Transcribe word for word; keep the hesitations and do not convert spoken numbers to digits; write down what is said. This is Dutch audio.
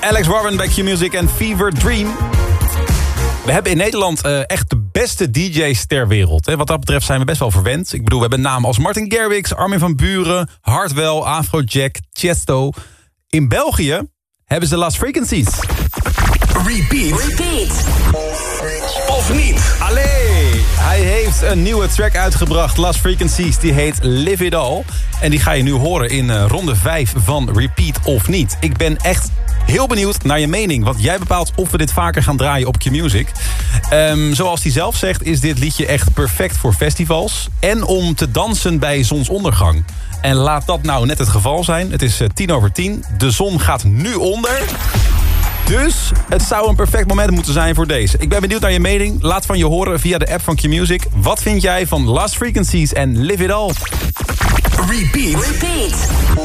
Alex Warren bij Q-Music en Fever Dream. We hebben in Nederland uh, echt de beste D J's ter wereld. Hè. Wat dat betreft zijn we best wel verwend. Ik bedoel, we hebben namen als Martin Garrix, Armin van Buuren, Hardwell, Afrojack, Tiesto. In België hebben ze Last Frequencies. Repeat. Repeat. Of niet? Allee! Hij heeft een nieuwe track uitgebracht, Last Frequencies. Die heet Live It All. En die ga je nu horen in uh, ronde vijf van Repeat of niet. Ik ben echt heel benieuwd naar je mening. Want jij bepaalt of we dit vaker gaan draaien op Q-Music. Um, zoals hij zelf zegt is dit liedje echt perfect voor festivals. En om te dansen bij zonsondergang. En laat dat nou net het geval zijn. Het is uh, tien over tien. De zon gaat nu onder. Dus het zou een perfect moment moeten zijn voor deze. Ik ben benieuwd naar je mening. Laat van je horen via de app van Q-Music. Wat vind jij van Last Frequencies en Live It All? Repeat. Repeat.